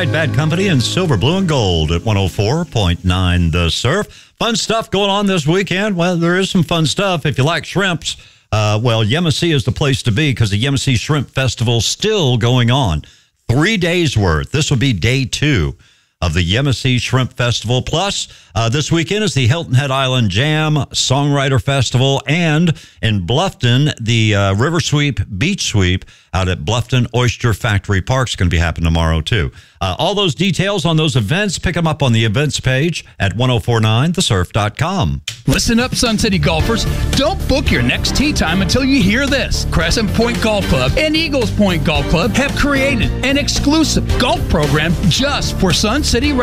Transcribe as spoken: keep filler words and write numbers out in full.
Ride, Bad Company, and Silver, Blue, and Gold at one oh four point nine The Surf. Fun stuff going on this weekend. Well, there is some fun stuff. If you like shrimps, uh, well, Yemassee is the place to be because the Yemassee Shrimp Festival is still going on. Three days worth. This will be day two of the Yemassee Shrimp Festival. Plus, uh, this weekend is the Hilton Head Island Jam Songwriter Festival, and in Bluffton, the uh, River Sweep Beach Sweep out at Bluffton Oyster Factory Park is going to be happening tomorrow, too. Uh, all those details on those events, pick them up on the events page at ten forty-nine the surf dot com. Listen up, Sun City golfers. Don't book your next tee time until you hear this. Crescent Point Golf Club and Eagles Point Golf Club have created an exclusive golf program just for Sun City